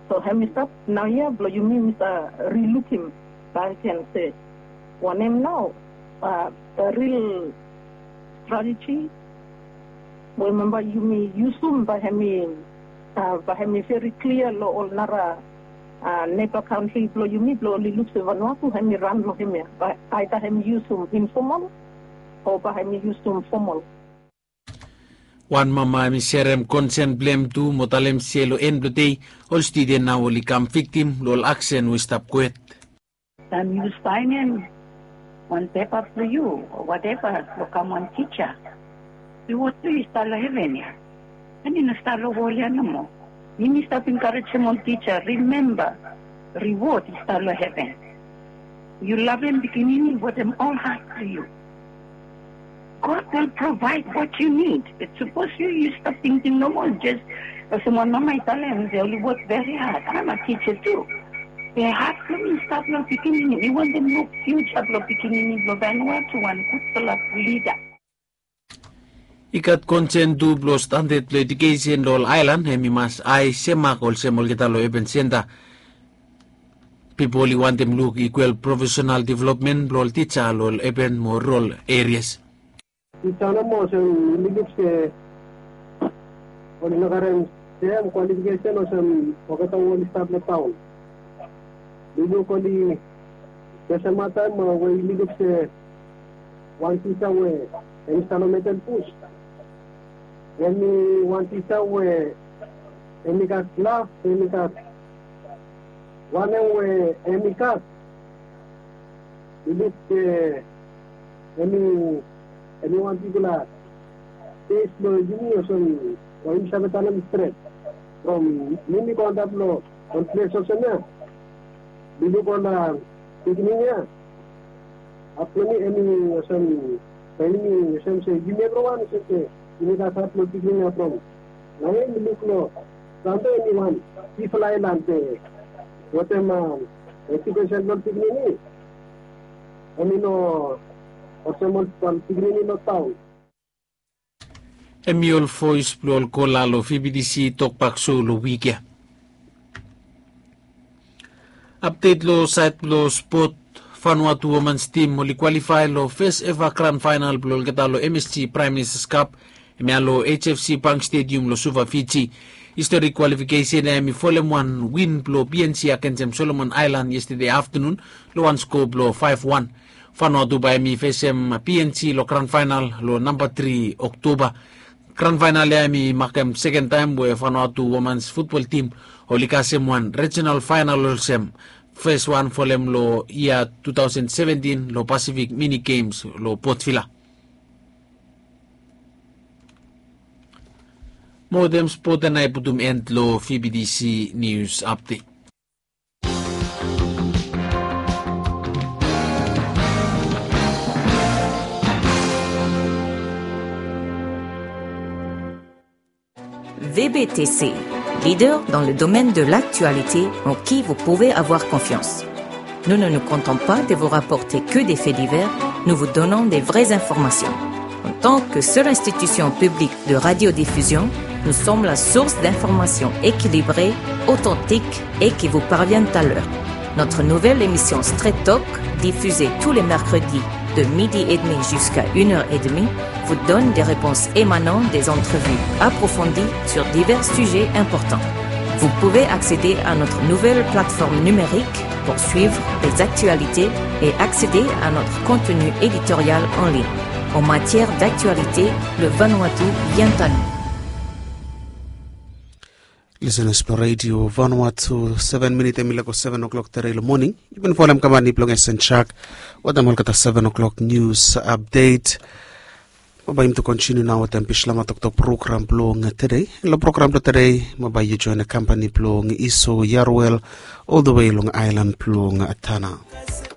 So hemistap now yeah, blow you mean relook him, I can say. One name now, a real strategy. Remember you me usum by hemi very clear lo all nara neighbor country blow you me blow only looks Vanuatu hemi run lo hemi by either hemi usum informal or by hemi usum formal. Wan mama mi serem consent blame tu motalem cielo en blutei ol studien na oli kam victim lol accent we stop quit. You sign one paper for you or whatever, become one teacher. You want to start heaven here. And in a start of all no more. You need to encourage one teacher. Remember, reward is start heaven. You love him beginning with them all heart to you. God will provide what you need. It's supposed you stop thinking no more. Just someone on my talent, they only work very hard. I'm a teacher too. They have to stop beginning. You want them look future beginning of Vanuatu one good leader. Ikat consent du blo standard education lol island hemi mas ai semak ol semol kita lo even senda. People want them look equal professional development lol teacher lol even more role areas. Itana mo sa ligip se on nagaran same qualification o sa pagkatawag stable town. Dito ko di sa mata mo way ligip se one teacher we installmental push. Any one teacher we any class any class one we any class. Ligip se any one particular case lo junior son o im sabe tanam straight from mini contact lo on place of sana bidu ko na tigninya apni any son any son se junior one se ini ka sat lo tigninya from nae look lo tanto anyone people island te whatever education lo tigninya amino osemol pan tigninya lo tao. Emiol voice plol kola lo FBDC tokpak so lo wiki. Update lo site lo sport Vanuatu Women's Team moli qualify lo first ever grand final plol kita lo MSG Prime Minister's Cup emia lo HFC Bank Stadium lo Suva Fiji. Historic qualification emi folem one win plo PNC against Solomon Island yesterday afternoon lo one score lo 5-1. Vanuatu by emi FSM PNC lo grand final lo number 3 October. Grand final emi makem second time where Vanuatu Women's Football Team olikasem one regional final sem first one folem lo year 2017 lo Pacific Mini Games lo Port Vila. Modem sport na iputum end lo FBDC News Update. VBTC, leader dans le domaine de l'actualité en qui vous pouvez avoir confiance. Nous ne nous comptons pas de vous rapporter que des faits divers, nous vous donnons des vraies informations. En tant que seule institution publique de radiodiffusion, nous sommes la source d'informations équilibrées, authentiques et qui vous parviennent à l'heure. Notre nouvelle émission Straight Talk, diffusée tous les mercredis de 12h30 jusqu'à 1h30, vous donne des réponses émanant des entrevues approfondies sur divers sujets importants. Vous pouvez accéder à notre nouvelle plateforme numérique pour suivre les actualités et accéder à notre contenu éditorial en ligne. En matière d'actualité, le Vanuatu vient à nous. Listeners per radio Vanuatu 7 minutes emilako 7 o'clock today in the morning. Even for them kamani plong esen chak. Wadam kata 7 o'clock news update. Mabayim to continue now with Pishlama Tok program plong today. Lo program today mabayi join a company plong Iso Yarwell all the way long island plong Atana.